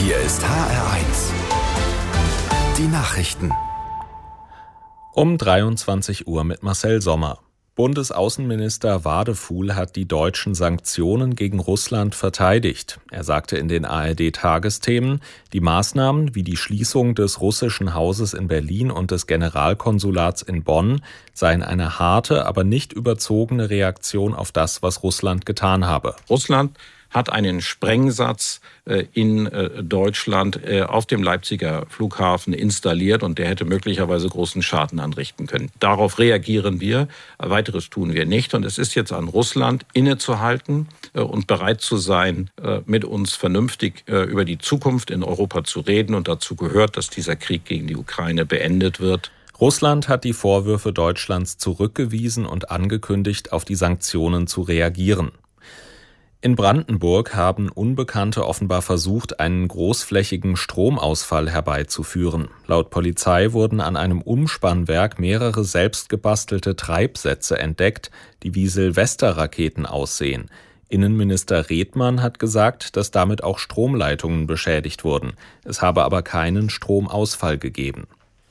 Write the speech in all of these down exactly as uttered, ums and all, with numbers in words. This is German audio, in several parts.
Hier ist H R eins. Die Nachrichten. Um dreiundzwanzig Uhr mit Marcel Sommer. Bundesaußenminister Wadefuhl hat die deutschen Sanktionen gegen Russland verteidigt. Er sagte in den A R D-Tagesthemen, die Maßnahmen wie die Schließung des russischen Hauses in Berlin und des Generalkonsulats in Bonn seien eine harte, aber nicht überzogene Reaktion auf das, was Russland getan habe. Russland hat einen Sprengsatz in Deutschland auf dem Leipziger Flughafen installiert und der hätte möglicherweise großen Schaden anrichten können. Darauf reagieren wir, weiteres tun wir nicht und es ist jetzt an Russland innezuhalten und bereit zu sein, mit uns vernünftig über die Zukunft in Europa zu reden und dazu gehört, dass dieser Krieg gegen die Ukraine beendet wird. Russland hat die Vorwürfe Deutschlands zurückgewiesen und angekündigt, auf die Sanktionen zu reagieren. In Brandenburg haben Unbekannte offenbar versucht, einen großflächigen Stromausfall herbeizuführen. Laut Polizei wurden an einem Umspannwerk mehrere selbstgebastelte Treibsätze entdeckt, die wie Silvesterraketen aussehen. Innenminister Redmann hat gesagt, dass damit auch Stromleitungen beschädigt wurden. Es habe aber keinen Stromausfall gegeben.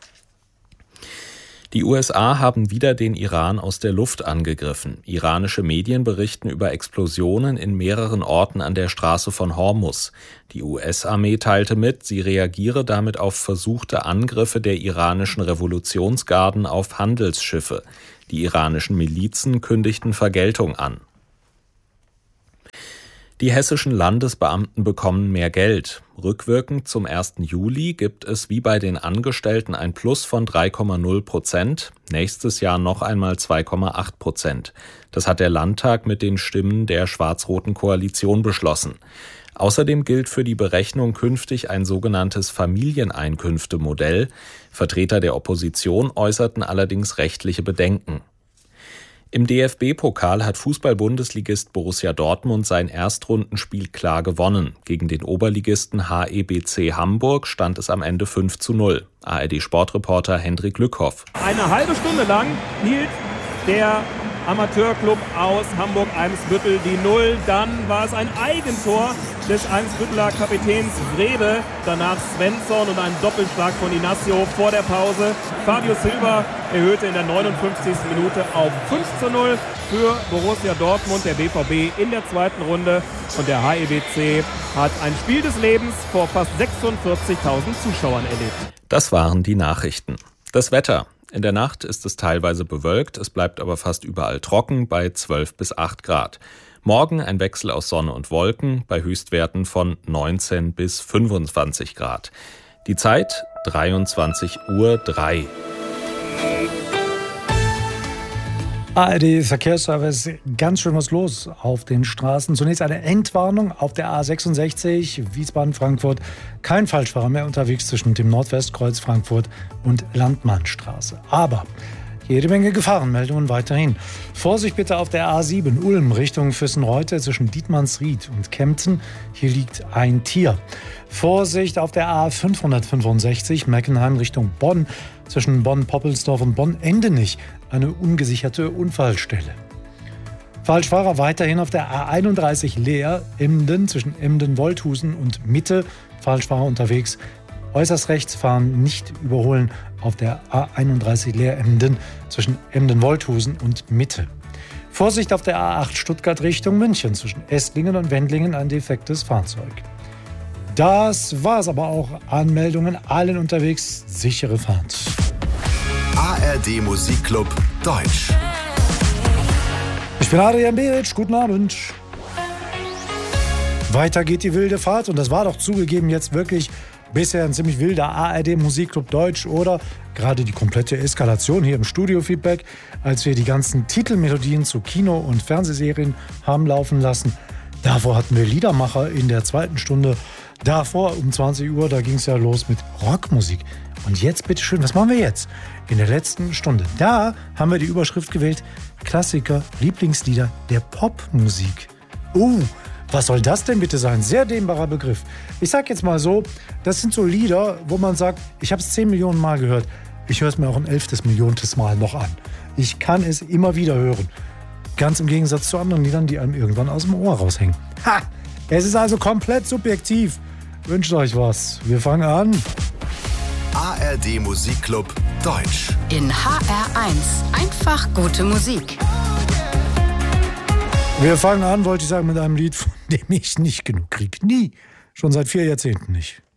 Die U S A haben wieder den Iran aus der Luft angegriffen. Iranische Medien berichten über Explosionen in mehreren Orten an der Straße von Hormuz. Die U S-Armee teilte mit, sie reagiere damit auf versuchte Angriffe der iranischen Revolutionsgarden auf Handelsschiffe. Die iranischen Milizen kündigten Vergeltung an. Die hessischen Landesbeamten bekommen mehr Geld. Rückwirkend zum ersten Juli gibt es wie bei den Angestellten ein Plus von drei Komma null Prozent, nächstes Jahr noch einmal zwei Komma acht Prozent. Das hat der Landtag mit den Stimmen der schwarz-roten Koalition beschlossen. Außerdem gilt für die Berechnung künftig ein sogenanntes Familieneinkünftemodell. Vertreter der Opposition äußerten allerdings rechtliche Bedenken. Im D F B-Pokal hat Fußball-Bundesligist Borussia Dortmund sein Erstrundenspiel klar gewonnen. Gegen den Oberligisten H E B C Hamburg stand es am Ende fünf zu null. A R D-Sportreporter Hendrik Lückhoff. Eine halbe Stunde lang hielt der Amateurclub aus Hamburg-Eimsbüttel die Null. Dann war es ein Eigentor des Eimsbütteler Kapitäns Wrebe. Danach Svensson und ein Doppelschlag von Inacio vor der Pause. Fabio Silva erhöhte in der neunundfünfzigsten Minute auf fünf zu null für Borussia Dortmund, der B V B in der zweiten Runde. Und der H E B C hat ein Spiel des Lebens vor fast sechsundvierzigtausend Zuschauern erlebt. Das waren die Nachrichten. Das Wetter. In der Nacht ist es teilweise bewölkt, es bleibt aber fast überall trocken bei zwölf bis acht Grad. Morgen ein Wechsel aus Sonne und Wolken bei Höchstwerten von neunzehn bis fünfundzwanzig Grad. Die Zeit dreiundzwanzig Uhr drei. A R D-Verkehrsservice, ganz schön was los auf den Straßen. Zunächst eine Endwarnung auf der A sechsundsechzig Wiesbaden-Frankfurt. Kein Falschfahrer mehr unterwegs zwischen dem Nordwestkreuz Frankfurt und Landmannstraße. Aber jede Menge Gefahrenmeldungen weiterhin. Vorsicht bitte auf der A sieben Ulm Richtung Füssenreute zwischen Dietmannsried und Kempten. Hier liegt ein Tier. Vorsicht auf der A fünfhundertfünfundsechzig Meckenheim Richtung Bonn zwischen Bonn-Poppelsdorf und Bonn-Endenich. Eine ungesicherte Unfallstelle. Falschfahrer weiterhin auf der A einunddreißig Leer Emden zwischen Emden-Wolthusen und Mitte. Falschfahrer unterwegs. Äußerst rechts fahren, nicht überholen auf der A einunddreißig Leer Emden zwischen Emden-Wolthusen und Mitte. Vorsicht auf der A acht Stuttgart Richtung München zwischen Esslingen und Wendlingen ein defektes Fahrzeug. Das war's aber auch. Anmeldungen, allen unterwegs, sichere Fahrt. A R D Musikclub Deutsch. Ich bin Adrian Beric, guten Abend. Weiter geht die wilde Fahrt und das war doch zugegeben jetzt wirklich bisher ein ziemlich wilder A R D Musikclub Deutsch oder gerade die komplette Eskalation hier im Studio-Feedback, als wir die ganzen Titelmelodien zu Kino- und Fernsehserien haben laufen lassen. Davor hatten wir Liedermacher in der zweiten Stunde. Davor um zwanzig Uhr, da ging es ja los mit Rockmusik. Und jetzt bitteschön, was machen wir jetzt? In der letzten Stunde, da haben wir die Überschrift gewählt, Klassiker, Lieblingslieder der Popmusik. Uh, was soll das denn bitte sein? Sehr dehnbarer Begriff. Ich sag jetzt mal so, das sind so Lieder, wo man sagt, ich habe es zehn Millionen Mal gehört. Ich höre es mir auch ein elftes Milliontes Mal noch an. Ich kann es immer wieder hören. Ganz im Gegensatz zu anderen Liedern, die einem irgendwann aus dem Ohr raushängen. Ha! Es ist also komplett subjektiv. wünscht euch was. Wir fangen an. A R D Musikclub Deutsch. In H R eins. Einfach gute Musik. Wir fangen an, wollte ich sagen, mit einem Lied, von dem ich nicht genug kriege. Nie. Schon seit vier Jahrzehnten nicht.